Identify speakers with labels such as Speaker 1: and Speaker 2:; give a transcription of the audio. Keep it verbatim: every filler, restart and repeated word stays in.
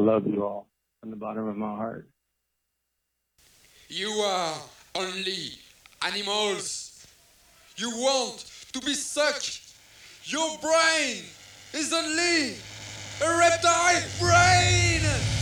Speaker 1: love you all from the bottom of my heart.
Speaker 2: You are only animals. You want to be sucked. Your brain is only a reptile brain!